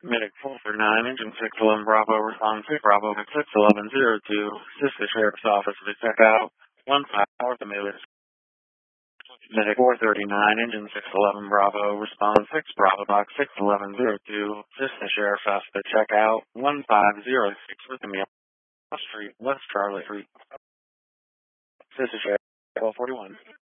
Medic 449, Engine 611 Bravo, respond 6 Bravo, 61102, assist the Sheriff's Office to check out 15 North Amelia. Medic 439, Engine 611 Bravo, respond 6 Bravo, box 61102, assist the Sheriff's Office to check out 1506 North Amelia Street, West Charlotte Street. Assist the Sheriff 1241.